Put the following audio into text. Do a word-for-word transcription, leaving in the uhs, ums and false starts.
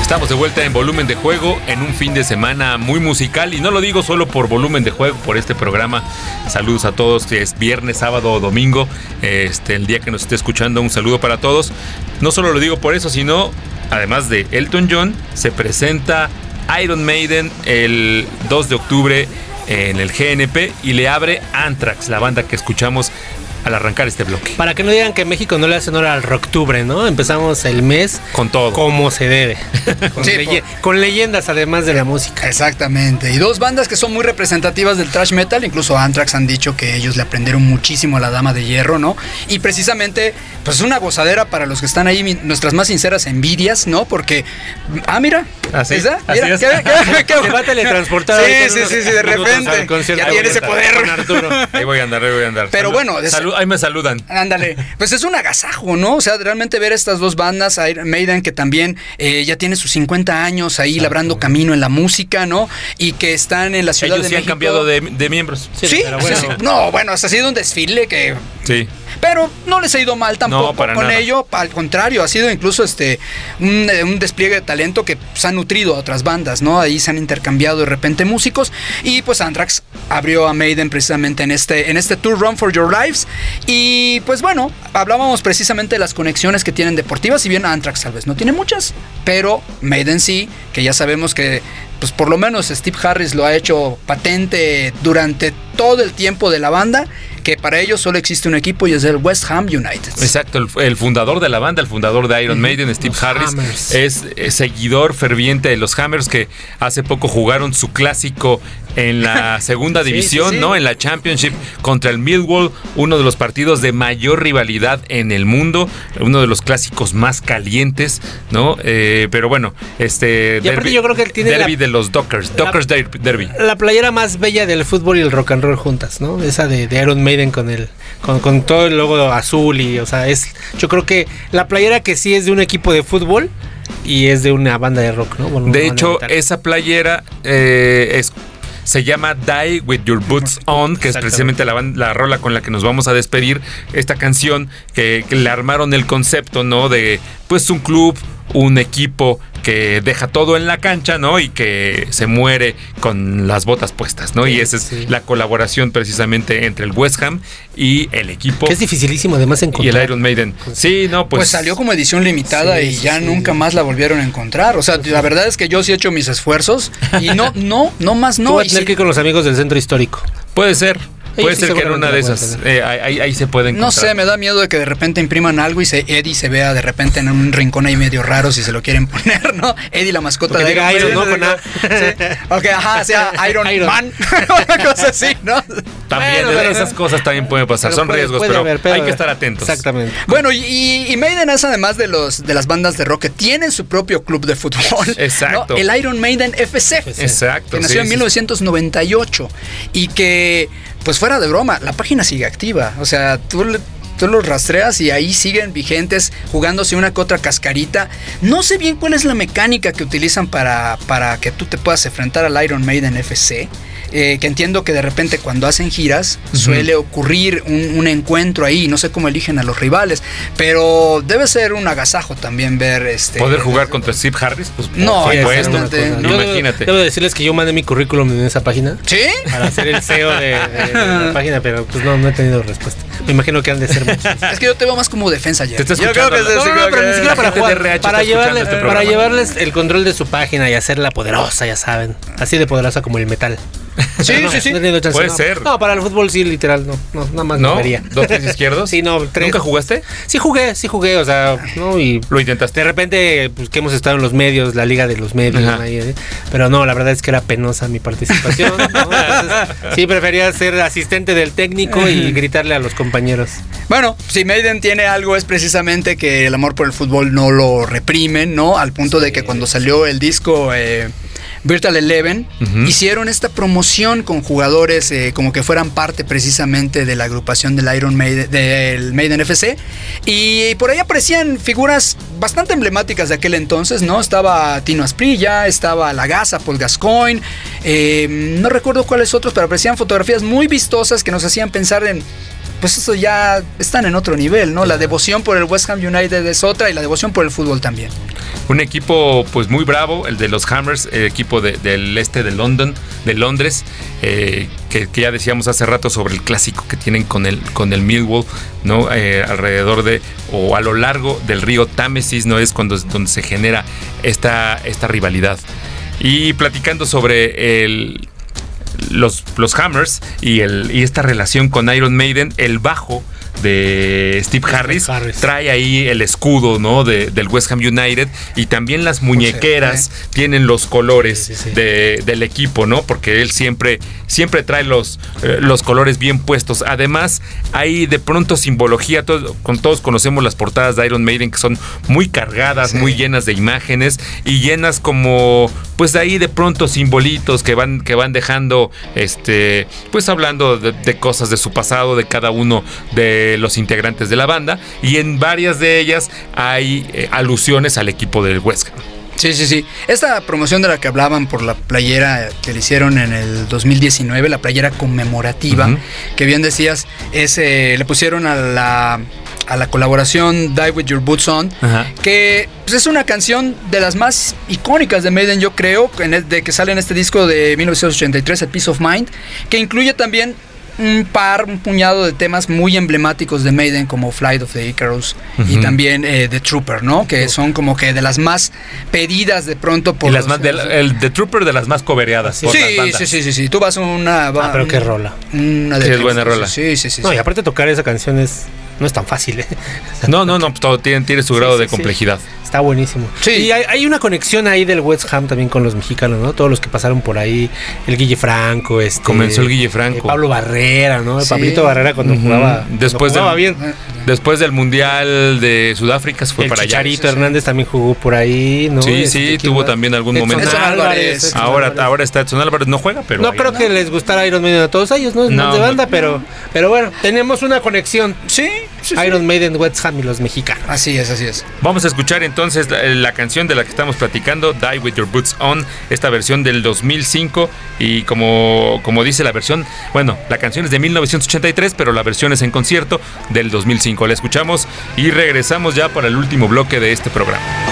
Estamos de vuelta en Volumen de Juego en un fin de semana muy musical, y no lo digo solo por Volumen de Juego, por este programa. Saludos a todos, que es viernes, sábado o domingo, este, el día que nos esté escuchando, un saludo para todos. No solo lo digo por eso, sino además de Elton John, se presenta Iron Maiden el dos de octubre en el G N P y le abre Anthrax, la banda que escuchamos al arrancar este bloque. Para que no digan que México no le hace honor al Rocktubre, ¿no? Empezamos el mes con todo, como se debe. Con, sí, leye- por... con leyendas además de la música. Exactamente. Y dos bandas que son muy representativas del thrash metal. Incluso Anthrax han dicho que ellos le aprendieron muchísimo a la Dama de Hierro, ¿no? Y precisamente, pues es una gozadera para los que están ahí, mi, nuestras más sinceras envidias, ¿no? Porque, ah, mira, ¿así? ¿esa? Así Mira, es. ¿qué, qué, qué, Se va a teletransportar. Sí, sí, sí, sí, de repente. Ya tiene ese poder. Ahí voy a andar, ahí voy a andar. Pero Salud, bueno, salud, ahí me saludan. Ándale, pues es un agasajo, ¿no? O sea, realmente ver estas dos bandas, Iron Maiden, que también eh, ya tiene sus cincuenta años ahí, exacto, labrando camino en la música, ¿no? Y que están en la Ciudad Ellos de sí México. han cambiado de, de miembros. Sí, sí, bueno. sí, sí. No, bueno, ha sido un desfile que... Sí. Pero no les ha ido mal tampoco no, para con nada. ello, al contrario, ha sido incluso este un, un despliegue de talento que pues, ha nutrido a otras bandas, ¿no? Ahí se han intercambiado de repente músicos, y pues Anthrax abrió a Maiden precisamente en este, en este Tour Run for Your Lives. Y pues bueno, hablábamos precisamente de las conexiones que tienen deportivas, si bien Anthrax tal vez no tiene muchas, pero Maiden sí, que ya sabemos que pues por lo menos Steve Harris lo ha hecho patente durante todo el tiempo de la banda, que para ellos solo existe un equipo y es el West Ham United. Exacto, el, el fundador de la banda, el fundador de Iron Maiden, Steve los Harris, es, es seguidor ferviente de los Hammers, que hace poco jugaron su clásico en la segunda sí, división, sí, sí. ¿no? En la Championship contra el Millwall, uno de los partidos de mayor rivalidad en el mundo, uno de los clásicos más calientes, ¿no? Eh, pero bueno, este y derby, yo creo que él tiene derby la, de los Dockers, Dockers la, Derby. La playera más bella del fútbol y el rock and roll juntas, ¿no? Esa de, de Iron Maiden con el con, con todo el logo azul, y o sea, es yo creo que la playera que sí es de un equipo de fútbol y es de una banda de rock, ¿no? Bueno, de hecho, esa playera eh, es se llama Die With Your Boots On, que es precisamente la, la rola con la que nos vamos a despedir. Esta canción que, que le armaron el concepto, ¿no? De pues un club, un equipo que deja todo en la cancha, ¿no? Y que se muere con las botas puestas, ¿no? Sí, y esa es sí. la colaboración precisamente entre el West Ham y el equipo. Que es dificilísimo además encontrar. Y el Iron Maiden. Sí, no, pues... Pues salió como edición limitada sí, y ya sí, nunca sí. más la volvieron a encontrar. O sea, la verdad es que yo sí he hecho mis esfuerzos y no, no, no más no. Tú vas a tener sí. que ir con los amigos del centro histórico. Puede ser. Puede sí, ser que en una de esas eh, ahí, ahí se puede encontrar. No sé, me da miedo de que de repente impriman algo y se, Eddie se vea de repente en un rincón ahí medio raro si se lo quieren poner, ¿no? Eddie, la mascota porque de Iron, Iron ¿no? Con a... sí. Ok, ajá, sea Iron, Iron. Man. Una cosa así, ¿no? También, bueno, esas cosas también pueden pasar. Son puede, riesgos, puede pero, haber, pero hay que estar atentos. Exactamente. Bueno, y, y Maiden es además de los de las bandas de rock que tienen su propio club de fútbol. Exacto. ¿no? El Iron Maiden F C. Exacto. Que nació sí, en mil novecientos noventa y ocho. Y que, pues fuera de broma, la página sigue activa. O sea, tú, tú los rastreas y ahí siguen vigentes, jugándose una que otra cascarita. No sé bien cuál es la mecánica que utilizan para, para que tú te puedas enfrentar al Iron Maiden F C. Eh, que entiendo que de repente cuando hacen giras uh-huh. suele ocurrir un, un encuentro ahí, no sé cómo eligen a los rivales, pero debe ser un agasajo también ver este poder jugar contra Steve Harris, pues no, por supuesto, no, imagínate. Debo decirles que yo mandé mi currículum en esa página. ¿Sí? Para hacer el S E O de, de, de la página, pero pues no, no he tenido respuesta. Me imagino que han de ser muchos. Es que yo te veo más como defensa ya. Te estás escuchando. Yo creo que es no, no, no, pero ni siquiera para jugar, para llevarles, este para llevarles el control de su página y hacerla poderosa, ya saben, así de poderosa como el metal. Sí, no, sí, sí. No puede no. ser. No, para el fútbol sí, literal, no, no nada más ¿No? vería. ¿Dos tres izquierdos? Sí, no, tres. ¿Nunca jugaste? Sí jugué, sí jugué, o sea, no, y lo intentaste. De repente, pues que hemos estado en los medios, la liga de los medios, ahí, pero no, la verdad es que era penosa mi participación, ¿no? Entonces, sí prefería ser asistente del técnico y gritarle a los compañeros. Bueno, si Maiden tiene algo es precisamente que el amor por el fútbol no lo reprimen, ¿no? Al punto sí, de que cuando salió el disco eh, Virtual Eleven, uh-huh. hicieron esta promoción con jugadores eh, como que fueran parte precisamente de la agrupación del Iron Maiden, del Maiden F C, y por ahí aparecían figuras bastante emblemáticas de aquel entonces, ¿no? Estaba Tino Asprilla, estaba Lagaza, Paul Gascoigne, eh, no recuerdo cuáles otros, pero aparecían fotografías muy vistosas que nos hacían pensar en pues eso ya están en otro nivel, ¿no? La devoción por el West Ham United es otra y la devoción por el fútbol también. un equipo pues muy bravo, el de los Hammers, el equipo de, del este de London, de Londres, eh, que, que ya decíamos hace rato sobre el clásico que tienen con el, con el Millwall, ¿no? Eh, alrededor de, o a lo largo del río Támesis, ¿no? Es cuando donde se genera esta, esta rivalidad. Y platicando sobre el, los, los Hammers y, el, y esta relación con Iron Maiden, el bajo de Steve Harris, Harris trae ahí el escudo, ¿no? de, del West Ham United, y también las muñequeras pues, eh. tienen los colores sí, sí, sí. De, del equipo, ¿no? Porque él siempre, siempre trae los, eh, los colores bien puestos. Además, hay de pronto simbología, todo, con todos conocemos las portadas de Iron Maiden, que son muy cargadas, sí. muy llenas de imágenes y llenas como, pues de ahí de pronto simbolitos que van, que van dejando, este, pues hablando de, de cosas de su pasado, de cada uno de los integrantes de la banda, y en varias de ellas hay eh, alusiones al equipo del West Ham. Sí, sí, sí. Esta promoción de la que hablaban por la playera que le hicieron en el dos mil diecinueve, la playera conmemorativa, uh-huh. que bien decías, es, eh, le pusieron a la, a la colaboración Die With Your Boots On, uh-huh. que pues, es una canción de las más icónicas de Maiden, yo creo, en el, de que sale en este disco de mil novecientos ochenta y tres, el Peace of Mind, que incluye también un par, un puñado de temas muy emblemáticos de Maiden, como Flight of the Icarus uh-huh. y también eh, The Trooper, ¿no? Que son como que de las más pedidas de pronto por y las los, más, el, el The Trooper de las más covereadas. Sí, sí, sí, sí, sí, sí. Tú vas a una... Va, ah, pero qué rola. Una de sí, es buena rola. Sí, sí, sí. No, sí. y aparte tocar esa canción es... No es tan fácil, ¿eh? No, no, no, todo tiene, tiene su grado sí, sí, de complejidad. Sí. Está buenísimo. Sí. Y hay, hay una conexión ahí del West Ham también con los mexicanos, ¿no? Todos los que pasaron por ahí, el Guille Franco, este... Comenzó el Guille Franco. Eh, Pablo Barrera, ¿no? El sí. Pablito Barrera cuando uh-huh. jugaba, después cuando jugaba del, bien. Después del Mundial de Sudáfrica se fue el para Chicharito allá. Chicharito Hernández también jugó por ahí, ¿no? Sí, este, sí, tuvo más? también algún Edson momento. Álvarez, Edson ahora, Álvarez. ahora está Edson Álvarez, no juega, pero... No ahí creo anda. que les gustara Iron Maiden a todos ellos, ¿no? Es no, más de banda, no, pero, no. pero bueno, tenemos una conexión. Sí, sí, sí. Iron Maiden, West Ham y los mexicanos. Así es, así es. Vamos a escuchar entonces la, la canción de la que estamos platicando, Die With Your Boots On, esta versión del dos mil cinco, y como, como dice la versión, bueno, la canción es de mil novecientos ochenta y tres, pero la versión es en concierto del dos mil cinco. La escuchamos y regresamos ya para el último bloque de este programa.